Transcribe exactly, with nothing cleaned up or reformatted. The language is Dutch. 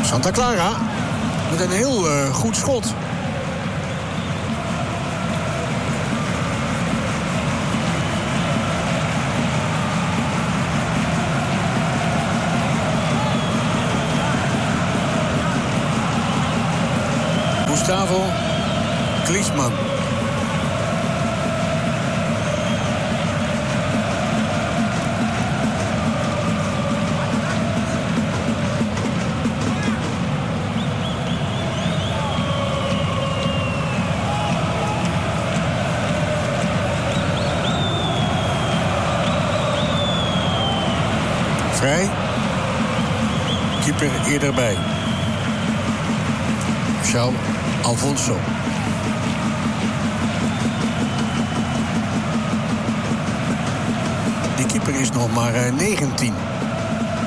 Santa Clara met een heel uh, goed schot. Gustavo Klinsmann. Vrij. Keeper eerder bij. João Alfonso. Die keeper is nog maar uh, negentien.